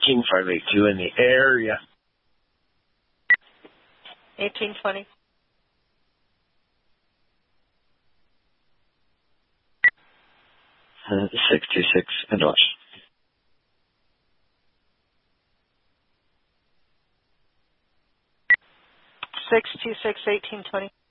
King 582 in the area. 1820. 626 endorse. 626 1820.